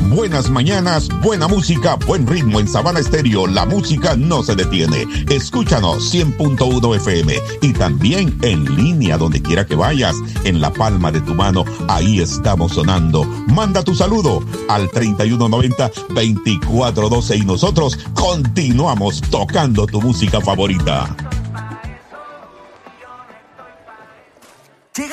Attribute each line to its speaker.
Speaker 1: Buenas mañanas, buena música, buen ritmo en Sabana Estéreo. La música no se detiene. Escúchanos 100.1 FM y también en línea donde quiera que vayas. En la palma de tu mano, ahí estamos sonando. Manda tu saludo al 3190-2412 y nosotros continuamos tocando tu música favorita.